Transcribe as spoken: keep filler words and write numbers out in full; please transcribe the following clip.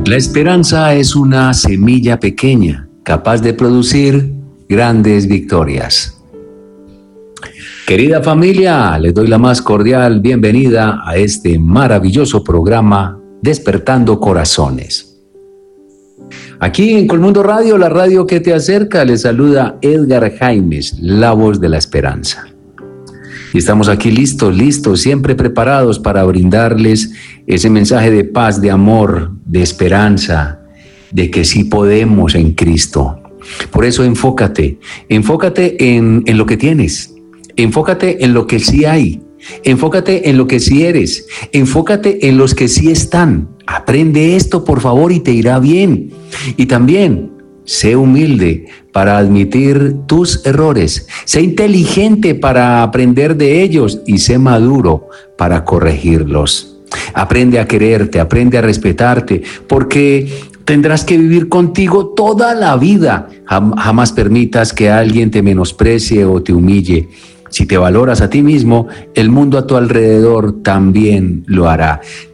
La esperanza es una semilla pequeña, capaz de producir grandes victorias. Querida familia, les doy la más cordial bienvenida a este maravilloso programa Despertando Corazones. Aquí en Colmundo Radio, la radio que te acerca, les saluda Edgar Jaimes, la voz de la esperanza. Y estamos aquí listos, listos, siempre preparados para brindarles ese mensaje de paz, de amor, de esperanza, de que sí podemos en Cristo. Por eso enfócate, enfócate en, en lo que tienes, enfócate en lo que sí hay, enfócate en lo que sí eres, enfócate en los que sí están. Aprende esto, por favor, y te irá bien. Y también, sé humilde para admitir tus errores, sé inteligente para aprender de ellos y sé maduro para corregirlos. Aprende a quererte, aprende a respetarte, porque tendrás que vivir contigo toda la vida. Jam- jamás permitas que alguien te menosprecie o te humille. Si te valoras a ti mismo, el mundo a tu alrededor también lo hará.